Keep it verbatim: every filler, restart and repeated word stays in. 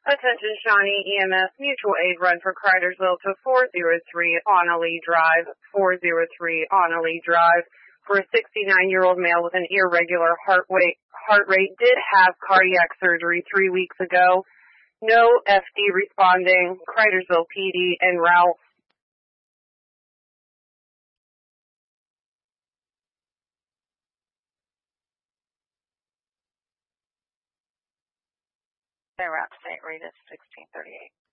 Attention Shawnee E M S mutual aid run for Cridersville to four oh three Onnalee Drive, four oh three Onnalee Drive, for a sixty-nine-year-old male with an irregular heart rate, heart rate did have cardiac surgery three weeks ago. No F D responding, Cridersville P D en route. They're out Saint Rita's sixteen thirty-eight.